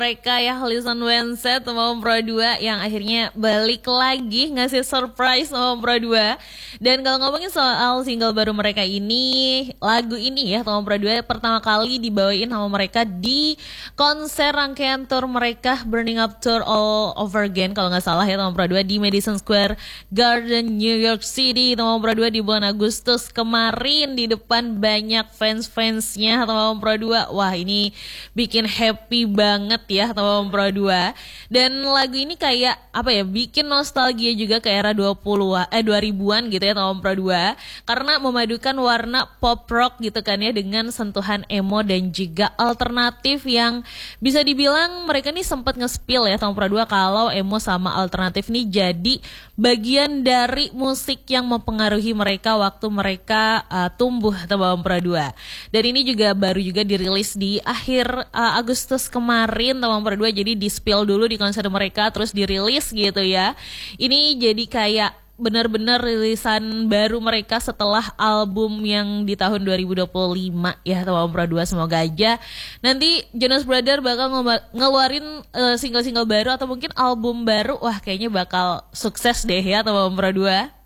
mereka ya, Listen Wenset sama Pro 2 yang akhirnya balik lagi ngasih surprise sama Pro 2. Dan kalau ngomongin soal single baru mereka ini, lagu ini ya sama Pro 2 pertama kali dibawain sama mereka di konser rangkaian tour mereka Burning Up Tour All Over Again kalau nggak salah ya sama Pro 2 di Madison Square Garden New York City sama Pro 2 di bulan Agustus kemarin di depan banyak fans-fansnya sama Pro 2. Wah, ini bikin happy banget ya sama Pro 2. Dan lagu ini kayak apa ya, bikin nostalgia juga ke era 2000-an gitu ya sama Pro 2 karena memadukan warna pop rock gitu kan ya dengan sentuhan emo dan juga alternatif yang bisa dibilang mereka nih sempat nge-spill ya sama Pro 2 kalau emo sama alternatif nih jadi bagian dari musik yang mempengaruhi mereka waktu mereka tumbuh sama Pro 2. Dan ini juga baru juga dirilis di akhir Agustus kemarin sama Pro 2, jadi di spill dulu di konser mereka terus dirilis gitu ya. Ini jadi kayak benar-benar rilisan baru mereka setelah album yang di tahun 2025 ya sama Pro 2. Semoga aja nanti Jonas Brothers bakal ngeluarin single-single baru atau mungkin album baru. Wah, kayaknya bakal sukses deh ya sama Pro 2.